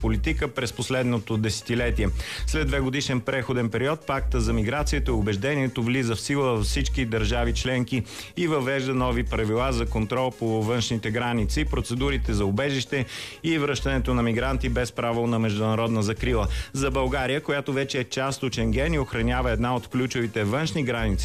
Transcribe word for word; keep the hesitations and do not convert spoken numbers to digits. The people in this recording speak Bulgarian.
политика през последното десетилетие. След две годишен преходен период, пакта за миграцията и убеждението влиза в сила във всички държави членки и въвежда нови правила за контрол по външните граници, процедурите за убежище и връщането на мигранти без право на международна закрила. За България, която вече е част от Шенген и охранява една от ключовите външни граници